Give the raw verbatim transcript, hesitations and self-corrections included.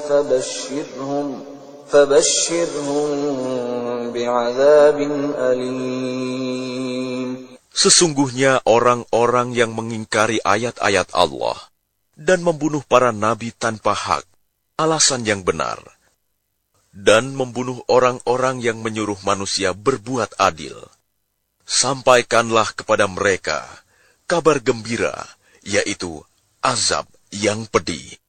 فبشرهم فبشرهم بعذاب أليم. Sesungguhnya orang-orang yang mengingkari ayat-ayat Allah dan membunuh para nabi tanpa hak, alasan yang benar, dan membunuh orang-orang yang menyuruh manusia berbuat adil, sampaikanlah kepada mereka kabar gembira, yaitu azab yang pedih.